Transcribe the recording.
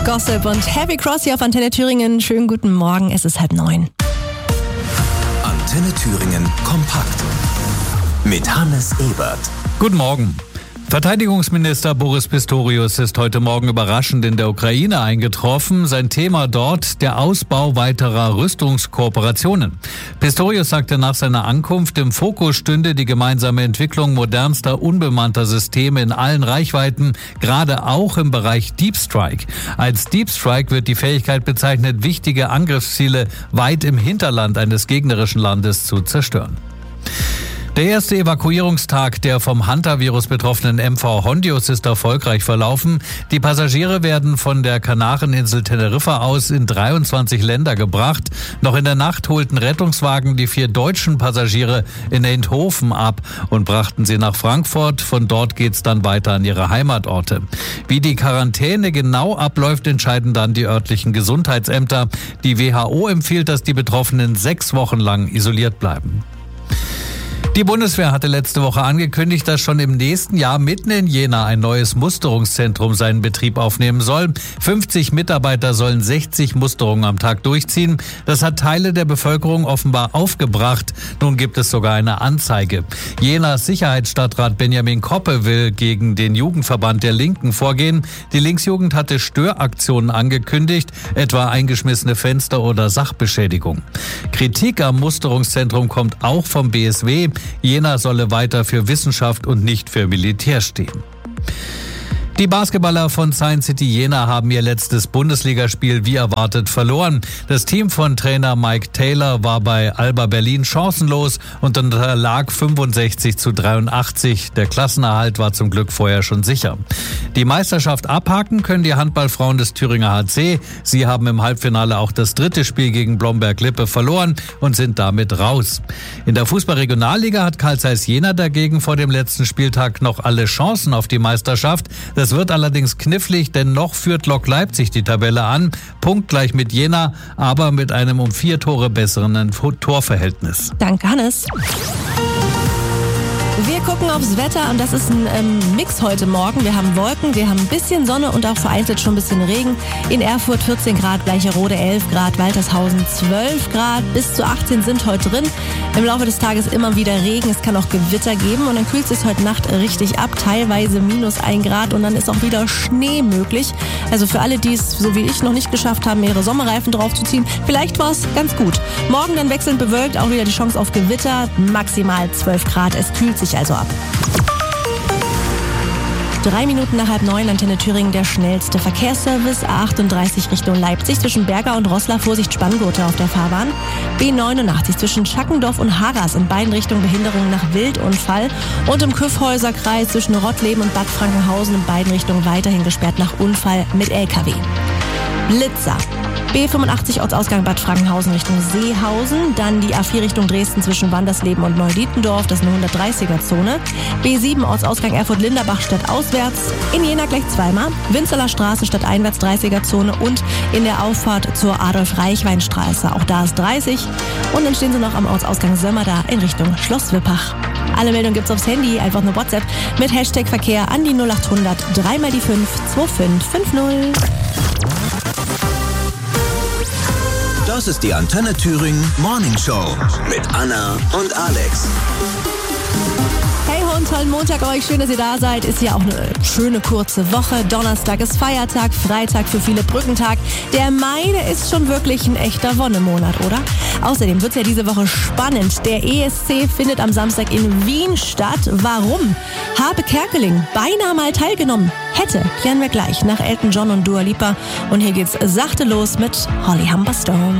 Gossip und Heavy Cross hier auf Antenne Thüringen. Schönen guten Morgen, es ist 8:30. Antenne Thüringen kompakt mit Hannes Ebert. Guten Morgen. Verteidigungsminister Boris Pistorius ist heute Morgen überraschend in der Ukraine eingetroffen. Sein Thema dort der Ausbau weiterer Rüstungskooperationen. Pistorius sagte nach seiner Ankunft, im Fokus stünde die gemeinsame Entwicklung modernster unbemannter Systeme in allen Reichweiten, gerade auch im Bereich Deep Strike. Als Deep Strike wird die Fähigkeit bezeichnet, wichtige Angriffsziele weit im Hinterland eines gegnerischen Landes zu zerstören. Der erste Evakuierungstag der vom Hantavirus betroffenen MV Hondius ist erfolgreich verlaufen. Die Passagiere werden von der Kanareninsel Teneriffa aus in 23 Länder gebracht. Noch in der Nacht holten Rettungswagen die 4 deutschen Passagiere in Eindhoven ab und brachten sie nach Frankfurt. Von dort geht's dann weiter an ihre Heimatorte. Wie die Quarantäne genau abläuft, entscheiden dann die örtlichen Gesundheitsämter. Die WHO empfiehlt, dass die Betroffenen 6 Wochen lang isoliert bleiben. Die Bundeswehr hatte letzte Woche angekündigt, dass schon im nächsten Jahr mitten in Jena ein neues Musterungszentrum seinen Betrieb aufnehmen soll. 50 Mitarbeiter sollen 60 Musterungen am Tag durchziehen. Das hat Teile der Bevölkerung offenbar aufgebracht. Nun gibt es sogar eine Anzeige. Jenas Sicherheitsstadtrat Benjamin Koppe will gegen den Jugendverband der Linken vorgehen. Die Linksjugend hatte Störaktionen angekündigt, etwa eingeschmissene Fenster oder Sachbeschädigung. Kritik am Musterungszentrum kommt auch vom BSW. Jena solle weiter für Wissenschaft und nicht für Militär stehen. Die Basketballer von Science City Jena haben ihr letztes Bundesligaspiel wie erwartet verloren. Das Team von Trainer Mike Taylor war bei Alba Berlin chancenlos und unterlag 65-83. Der Klassenerhalt war zum Glück vorher schon sicher. Die Meisterschaft abhaken können die Handballfrauen des Thüringer HC. Sie haben im Halbfinale auch das 3. Spiel gegen Blomberg-Lippe verloren und sind damit raus. In der Fußball-Regionalliga hat Carl Zeiss Jena dagegen vor dem letzten Spieltag noch alle Chancen auf die Meisterschaft. Das wird allerdings knifflig, denn noch führt Lok Leipzig die Tabelle an. Punktgleich mit Jena, aber mit einem um 4 Tore besseren Torverhältnis. Danke, Hannes. Wir gucken aufs Wetter und das ist ein Mix heute Morgen. Wir haben Wolken, wir haben ein bisschen Sonne und auch vereinzelt schon ein bisschen Regen. In Erfurt 14 Grad, Bleicherode 11 Grad, Waltershausen 12 Grad, bis zu 18 sind heute drin. Im Laufe des Tages immer wieder Regen, es kann auch Gewitter geben und dann kühlt es sich heute Nacht richtig ab, teilweise -1 Grad und dann ist auch wieder Schnee möglich. Also für alle, die es so wie ich noch nicht geschafft haben, ihre Sommerreifen draufzuziehen, vielleicht war es ganz gut. Morgen dann wechselnd bewölkt, auch wieder die Chance auf Gewitter, maximal 12 Grad, es kühlt sich also ab. 3 Minuten nach 8:30, Antenne Thüringen, der schnellste Verkehrsservice. A38 Richtung Leipzig zwischen Berga und Roßla, Vorsicht Spanngurte auf der Fahrbahn. B89 zwischen Schackendorf und Harras in beiden Richtungen Behinderung nach Wildunfall. Und im Kyffhäuserkreis zwischen Rottleben und Bad Frankenhausen in beiden Richtungen weiterhin gesperrt nach Unfall mit LKW. Blitzer. B85 Ortsausgang Bad Frankenhausen Richtung Seehausen, dann die A4 Richtung Dresden zwischen Wandersleben und Neudietendorf, das ist eine 130er-Zone. B7 Ortsausgang Erfurt-Linderbach stadtauswärts, in Jena gleich zweimal, Winzeler Straße stadteinwärts 30er-Zone und in der Auffahrt zur Adolf-Reichwein-Straße, auch da ist 30. Und dann stehen sie noch am Ortsausgang Sömmerda in Richtung Schloss Wippach. Alle Meldungen gibt's aufs Handy, einfach eine WhatsApp mit Hashtag Verkehr an die 0800 3 mal die 5 2550. Das ist die Antenne Thüringen Morning Show mit Anna und Alex. Hey und tollen Montag euch, schön, dass ihr da seid. Ist ja auch eine schöne kurze Woche. Donnerstag ist Feiertag, Freitag für viele Brückentag. Der Mai, der ist schon wirklich ein echter Wonnemonat, oder? Außerdem wird's ja diese Woche spannend. Der ESC findet am Samstag in Wien statt. Warum? Harpe Kerkeling beinahe mal teilgenommen hätte, klären wir gleich nach Elton John und Dua Lipa. Und hier geht's sachte los mit Holly Humberstone.